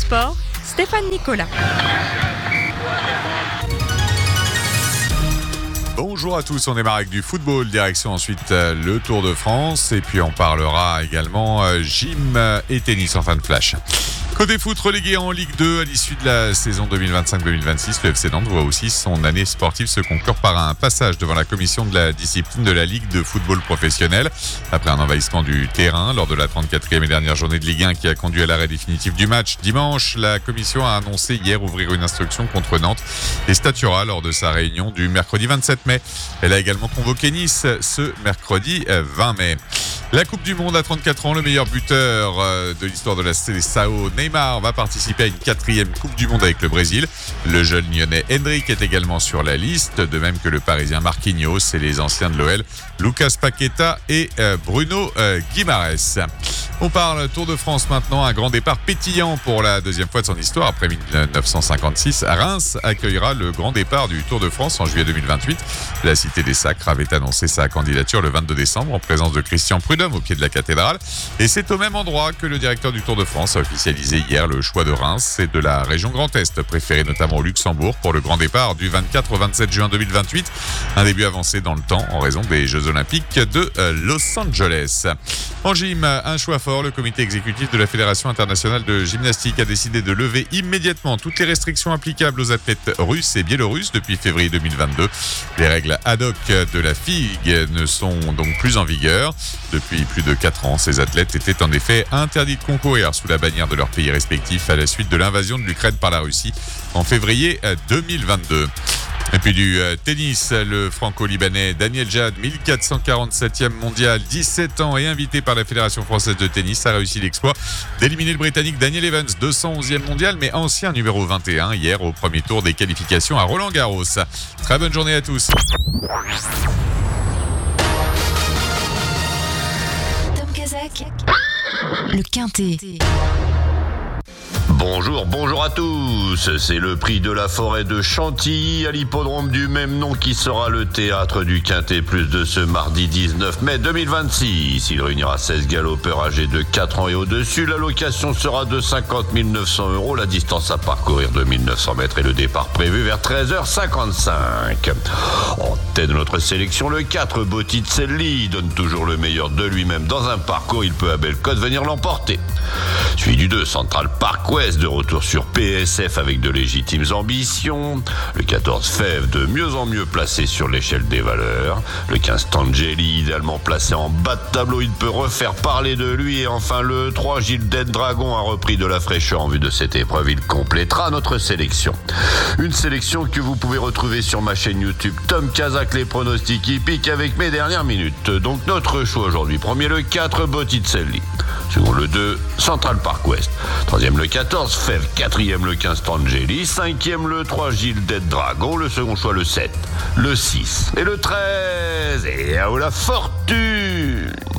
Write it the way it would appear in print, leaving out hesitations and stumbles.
sport, Stéphane Nicolas. Bonjour à tous, on démarre avec du football, direction ensuite le Tour de France et puis on parlera également gym et tennis en fin de flash. Côté foot, relégué en Ligue 2 à l'issue de la saison 2025-2026, le FC Nantes voit aussi son année sportive se conclure par un passage devant la commission de la discipline de la Ligue de football professionnel. Après un envahissement du terrain lors de la 34e et dernière journée de Ligue 1 qui a conduit à l'arrêt définitif du match dimanche, la commission a annoncé hier ouvrir une instruction contre Nantes et statuera lors de sa réunion du mercredi 27 mai. Elle a également convoqué Nice ce mercredi 20 mai. La Coupe du Monde à 34 ans, le meilleur buteur de l'histoire de la Seleção, Neymar, va participer à une 4e Coupe du Monde avec le Brésil. Le jeune lyonnais Endrick est également sur la liste, de même que le parisien Marquinhos et les anciens de l'OL, Lucas Paqueta et Bruno Guimaraes. On parle Tour de France maintenant, un grand départ pétillant pour la deuxième fois de son histoire. Après 1956, Reims accueillera le grand départ du Tour de France en juillet 2028. La Cité des Sacres avait annoncé sa candidature le 22 décembre en présence de Christian Prudhomme au pied de la cathédrale. Et c'est au même endroit que le directeur du Tour de France a officialisé hier le choix de Reims et de la région Grand Est, préférée notamment au Luxembourg pour le grand départ du 24 au 27 juin 2028. Un début avancé dans le temps en raison des Jeux Olympiques de Los Angeles. En gym, un choix fort. Le comité exécutif de la Fédération internationale de gymnastique a décidé de lever immédiatement toutes les restrictions applicables aux athlètes russes et biélorusses depuis février 2022. Les règles ad hoc de la FIG ne sont donc plus en vigueur. Depuis plus de 4 ans, ces athlètes étaient en effet interdits de concourir sous la bannière de leurs pays respectifs à la suite de l'invasion de l'Ukraine par la Russie en février 2022. Et puis du tennis, le franco-libanais Daniel Jad, 1447e mondial, 17 ans et invité par la Fédération française de tennis, a réussi l'exploit d'éliminer le Britannique Daniel Evans, 211e mondial, mais ancien numéro 21, hier au premier tour des qualifications à Roland-Garros. Très bonne journée à tous. Tom Kazak, le Quintet. Bonjour à tous. C'est le prix de la forêt de Chantilly à l'hippodrome du même nom qui sera le théâtre du Quintet Plus de ce mardi 19 mai 2026. Il réunira 16 galopeurs âgés de 4 ans et au-dessus. La location sera de 50 900 €, la distance à parcourir de 1900 mètres et le départ prévu vers 13h55. En tête de notre sélection, le 4 Botticelli donne toujours le meilleur de lui-même dans un parcours. Il peut à belle cote venir l'emporter. Suivi du 2 Central Park West, de retour sur PSF avec de légitimes ambitions. Le 14 Fève, de mieux en mieux placé sur l'échelle des valeurs. Le 15 Tangeli, idéalement placé en bas de tableau, il peut refaire parler de lui. Et enfin le 3 Gilded Dragon a repris de la fraîcheur en vue de cette épreuve. Il complétera notre sélection. Une sélection que vous pouvez retrouver sur ma chaîne YouTube Tom Kazak, les pronostics hippiques avec mes dernières minutes. Donc notre choix aujourd'hui. Premier le 4 Botticelli. Second le 2 Central Park West. Troisième le 14 Fève. Quatrième le 15 Tangeli. Cinquième le 3 Gilded Dragon. Le second choix le 7, le 6 et le 13. Et à la fortune.